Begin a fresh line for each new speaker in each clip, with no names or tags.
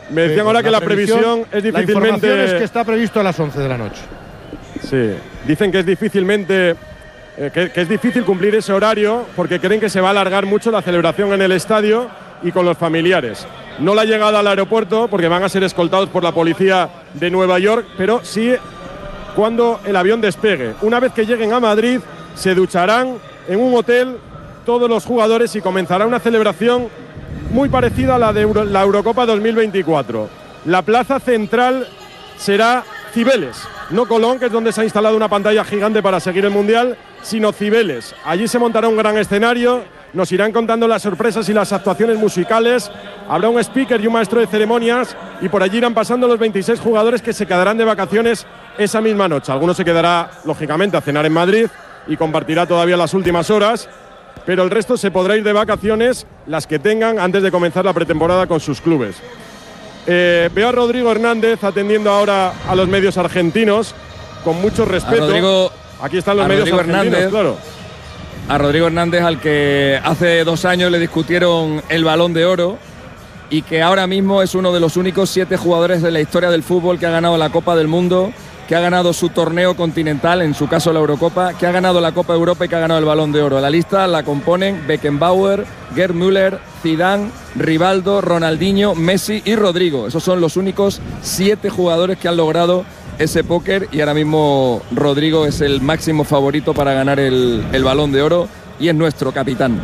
Me decían ahora que la previsión es difícilmente…
La información es que está previsto a las 11 de la noche.
Sí, dicen que es difícilmente… que es difícil cumplir ese horario porque creen que se va a alargar mucho la celebración en el estadio y con los familiares. No la llegada al aeropuerto porque van a ser escoltados por la policía de Nueva York, pero sí cuando el avión despegue. Una vez que lleguen a Madrid, se ducharán en un hotel todos los jugadores y comenzará una celebración muy parecida a la de la Eurocopa 2024. La plaza central será Cibeles, no Colón, que es donde se ha instalado una pantalla gigante para seguir el Mundial, sino Cibeles. Allí se montará un gran escenario, nos irán contando las sorpresas y las actuaciones musicales, habrá un speaker y un maestro de ceremonias y por allí irán pasando los 26 jugadores que se quedarán de vacaciones esa misma noche. Algunos se quedará, lógicamente, a cenar en Madrid y compartirá todavía las últimas horas, pero el resto se podrá ir de vacaciones, las que tengan, antes de comenzar la pretemporada con sus clubes. Veo a Rodrigo Hernández atendiendo ahora a los medios argentinos con mucho respeto. Aquí están los medios argentinos, claro.
A Rodrigo Hernández, al que hace 2 años le discutieron el Balón de Oro y que ahora mismo es uno de los únicos 7 jugadores de la historia del fútbol que ha ganado la Copa del Mundo, que ha ganado su torneo continental, en su caso la Eurocopa, que ha ganado la Copa de Europa y que ha ganado el Balón de Oro. La lista la componen Beckenbauer, Gerd Müller, Zidane, Rivaldo, Ronaldinho, Messi y Rodrigo. Esos son los únicos 7 jugadores que han logrado ese póker y ahora mismo Rodrigo es el máximo favorito para ganar el Balón de Oro y es nuestro capitán.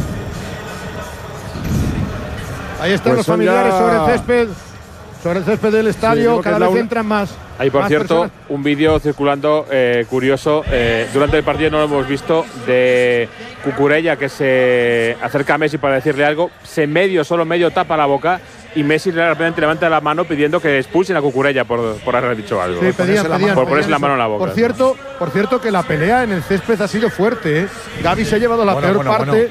Ahí están pues los familiares sobre el césped del estadio, sí, cada vez entran más.
Hay, por cierto,
personas.
Un vídeo circulando curioso, durante el partido no lo hemos visto, de Cucurella que se acerca a Messi para decirle algo, solo medio tapa la boca y Messi realmente levanta la mano pidiendo que expulsen a Cucurella por haber dicho algo.
Sí, pedían
por ponerse la mano en la boca.
Por cierto que la pelea en el césped ha sido fuerte, ¿eh? Gavi se ha llevado la peor parte.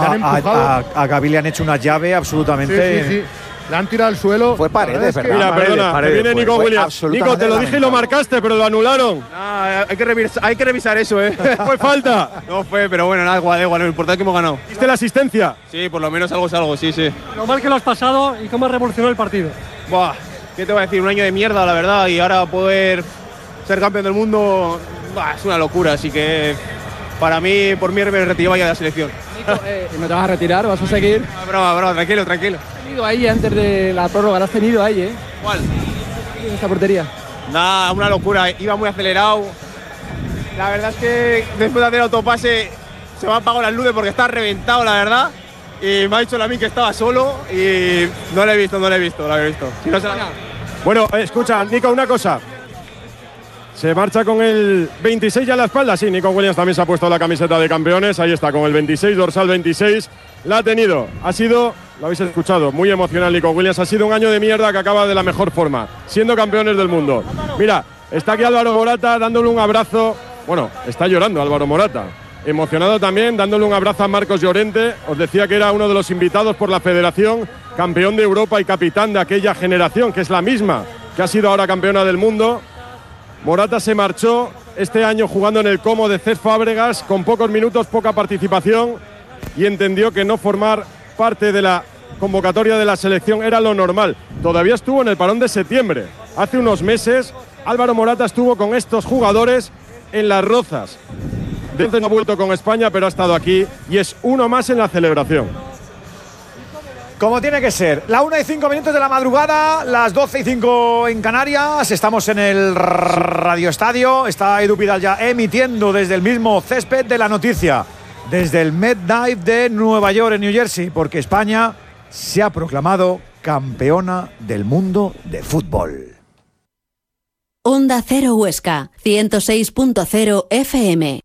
A Gavi le han hecho una llave absolutamente…
Sí. Le han tirado al suelo.
Fue Paredes, ¿verdad?
Mira, perdona, que viene Nico Williams. Nico, te lo dije y lo marcaste, pero lo anularon.
Hay que revisar eso, ¿eh?
¿Fue falta?
No fue, pero bueno, nada, igual, lo importante es que hemos ganado.
¿Viste la asistencia?
Sí, por lo menos algo es algo, sí.
Lo mal que lo has pasado y cómo has revolucionado el partido.
Buah, ¿qué te voy a decir? Un año de mierda, la verdad, y ahora poder ser campeón del mundo, es una locura, así que para mí, por mí, me retiraba ya de la selección.
Nico, ¿no te vas a retirar? ¿Vas a seguir?
Broma, tranquilo.
Ahí antes de la prórroga, ¿la has tenido ahí, eh?
¿Cuál?
En esta portería.
Nada, una locura, iba muy acelerado. La verdad es que después de hacer autopase se me han apagado las luces porque está reventado, la verdad. Y me ha dicho a mí que estaba solo y no lo he visto. Si no
Bueno, escucha, Nico, una cosa. Se marcha con el 26 ya a la espalda. Sí, Nico Williams también se ha puesto la camiseta de campeones. Ahí está, con el 26, dorsal 26. La ha tenido. Ha sido, lo habéis escuchado, muy emocional Nico Williams. Ha sido un año de mierda que acaba de la mejor forma, siendo campeones del mundo. Mira, está aquí Álvaro Morata dándole un abrazo. Bueno, está llorando Álvaro Morata. Emocionado también, dándole un abrazo a Marcos Llorente. Os decía que era uno de los invitados por la Federación, campeón de Europa y capitán de aquella generación, que es la misma que ha sido ahora campeona del mundo. Morata se marchó este año jugando en el Como de Cesc Fábregas, con pocos minutos, poca participación, y entendió que no formar parte de la convocatoria de la selección era lo normal. Todavía estuvo en el parón de septiembre. Hace unos meses Álvaro Morata estuvo con estos jugadores en Las Rozas. Entonces no ha vuelto con España, pero ha estado aquí y es uno más en la celebración.
Como tiene que ser, la 1:05 de la madrugada, las 12:05 en Canarias. Estamos en el Radio Estadio. Está Edu Pidal ya emitiendo desde el mismo césped de la noticia, desde el MetLife de Nueva York, en New Jersey, porque España se ha proclamado campeona del mundo de fútbol.
Onda Cero Huesca, 106.0 FM.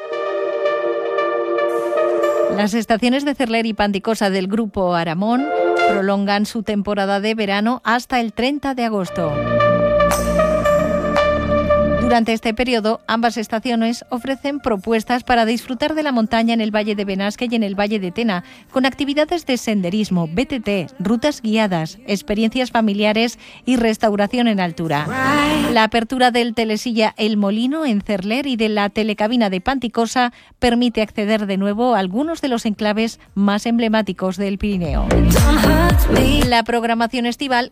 Las estaciones de Cerler y Panticosa del Grupo Aramón prolongan su temporada de verano hasta el 30 de agosto. Durante este periodo, ambas estaciones ofrecen propuestas para disfrutar de la montaña en el Valle de Benasque y en el Valle de Tena, con actividades de senderismo, BTT, rutas guiadas, experiencias familiares y restauración en altura. La apertura del telesilla El Molino en Cerler y de la telecabina de Panticosa permite acceder de nuevo a algunos de los enclaves más emblemáticos del Pirineo. La programación estival